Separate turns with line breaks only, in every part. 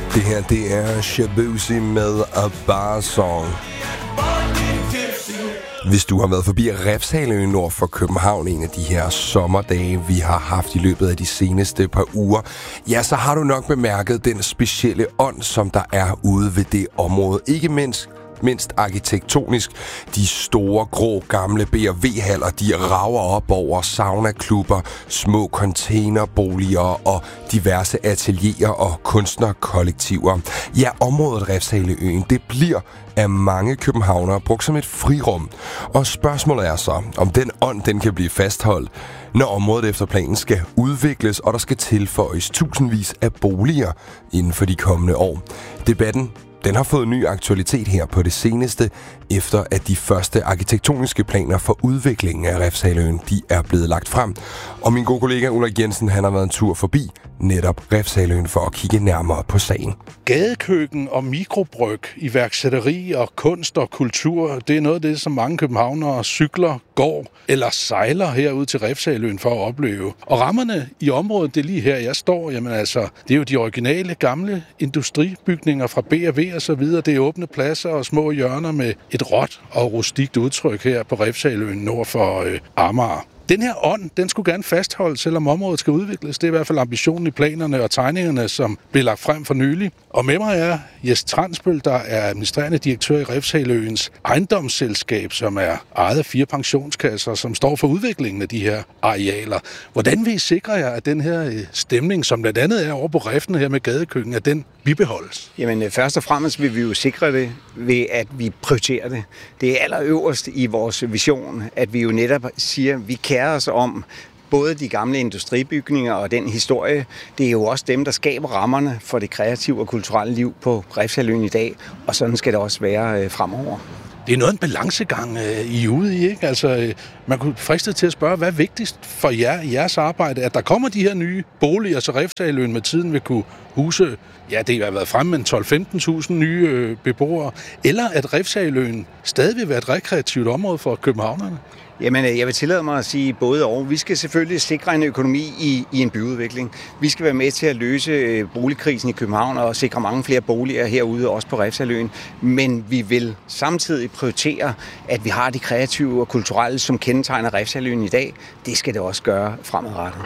Det her, det er Shabuzi med A Bar Song. Hvis du har været forbi Refshaleøen nord for København en af de her sommerdage, vi har haft i løbet af de seneste par uger, ja, så har du nok bemærket den specielle ånd, som der er ude ved det område. Ikke mindst arkitektonisk. De store, grå, gamle B&W-haller, de rager op over saunaklubber, små containerboliger og diverse atelierer og kunstnerkollektiver. Ja, området Refshaleøen, det bliver af mange københavnere brugt som et frirum. Og spørgsmålet er så, om den ånd, den kan blive fastholdt, når området efter planen skal udvikles, og der skal tilføjes tusindvis af boliger inden for de kommende år. Debatten, den har fået ny aktualitet her på det seneste, efter at de første arkitektoniske planer for udviklingen af Refshaleøen, de er blevet lagt frem. Og min gode kollega Ulrik Jensen, han har været en tur forbi netop Refshaleøen for at kigge nærmere på sagen.
Gadekøkken og mikrobryg, iværksætteri og kunst og kultur, det er noget af det, som mange københavnere cykler, går eller sejler herud til Refshaleøen for at opleve. Og rammerne i området, det er lige her, jeg står, jamen altså, det er jo de originale gamle industribygninger fra B&W og så videre. Det er åbne pladser og små hjørner med et råt og rustikt udtryk her på Refshaleøen nord for Amager. Den her ånd, den skulle gerne fastholdes, selvom området skal udvikles. Det er i hvert fald ambitionen i planerne og tegningerne, som blev lagt frem for nylig. Og med mig er Jes Transbøl, der er administrerende direktør i Refshaleøens ejendomsselskab, som er ejet af 4 pensionskasser, som står for udviklingen af de her arealer. Hvordan vil I sikre jer, at den her stemning, som blandt andet er over på Reften her med gadekøkken, at den bibeholdes?
Jamen først og fremmest vil vi jo sikre det ved, at vi prioriterer det. Det er allerøverst i vores vision, at vi jo netop siger, at vi kærer os om både de gamle industribygninger og den historie. Det er jo også dem, der skaber rammerne for det kreative og kulturelle liv på Refshaleøen i dag, og sådan skal det også være fremover.
Det er noget af en balancegang, I er ude i, ikke? Altså, man kunne fristes til at spørge, hvad er vigtigst for jer i jeres arbejde? At der kommer de her nye boliger, så Refshaleøen med tiden vil kunne huse, ja, det har været fremme med 12-15.000 nye beboere, eller at Refshaleøen stadig vil være et rekreativt område for københavnerne?
Jamen, jeg vil tillade mig at sige både og. Vi skal selvfølgelig sikre en økonomi i en byudvikling. Vi skal være med til at løse boligkrisen i København og sikre mange flere boliger herude, også på Refshaleøen. Men vi vil samtidig prioritere, at vi har de kreative og kulturelle, som kendetegner Refshaleøen i dag. Det skal det også gøre fremadrettet.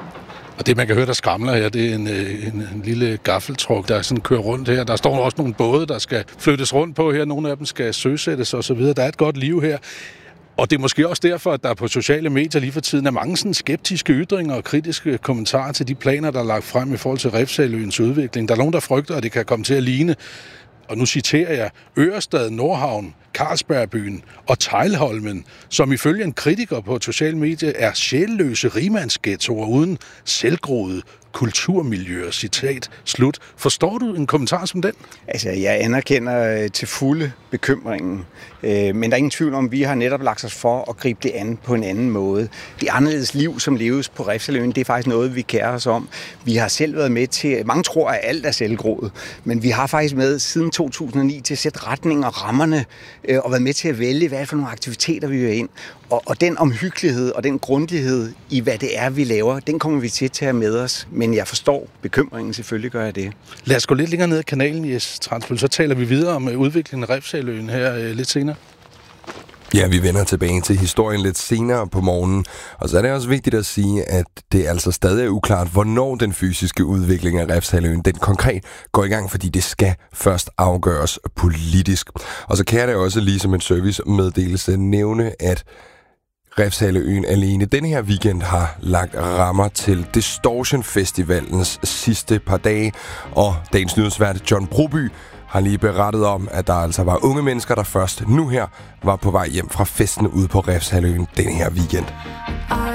Og det, man kan høre, der skramler her, det er en lille gaffeltruk, der sådan kører rundt her. Der står også nogle både, der skal flyttes rundt på her. Nogle af dem skal søsættes osv. Der er et godt liv her. Og det er måske også derfor, at der på sociale medier lige for tiden er mange sådan skeptiske ytringer og kritiske kommentarer til de planer, der er lagt frem i forhold til Refshaleøens udvikling. Der er nogen, der frygter, at det kan komme til at ligne, og nu citerer jeg, Ørestad, Nordhavn, Carlsbergbyen og Teglholmen, som ifølge en kritiker på sociale medier er sjælløse rimandsghettoer uden selvgroede kulturmiljøer. Citat slut. Forstår du en kommentar som den?
Altså, jeg anerkender til fulde bekymringen, men der er ingen tvivl om, at vi har netop lagt os for at gribe det an på en anden måde. Det anderledes liv, som leves på Refshaleøen, det er faktisk noget, vi kærer os om. Vi har selv været med til, mange tror, at alt er selvgroet, men vi har faktisk med siden 2009 til at sætte retningen og rammerne, og været med til at vælge, hvad for nogle aktiviteter vi vil ind. Og den omhyggelighed og den grundighed i, hvad det er, vi laver, den kommer vi til at tage med os. Men jeg forstår bekymringen, selvfølgelig gør jeg det.
Lad os gå lidt længere ned ad kanalen, Jes Transbøl, så taler vi videre om udviklingen af Refshaleøen her lidt senere.
Ja, vi vender tilbage til historien lidt senere på morgenen. Og så er det også vigtigt at sige, at det altså stadig er uklart, hvornår den fysiske udvikling af Refshaleøen, den konkret går i gang, fordi det skal først afgøres politisk. Og så kan jeg da også lige som en servicemeddelelse nævne, at Refshaleøen alene denne her weekend har lagt rammer til Distortion Festivalens sidste par dage, og dagens nyhedsvært John Broby har lige berettet om, at der altså var unge mennesker, der først nu her var på vej hjem fra festen ude på Refshaleøen denne her weekend.